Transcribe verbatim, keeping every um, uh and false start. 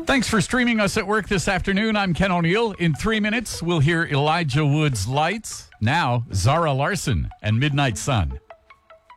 Thanks for streaming us at work this afternoon. I'm Ken O'Neill. In three minutes, we'll hear Elijah Wood's Lights. Now, Zara Larson and Midnight Sun.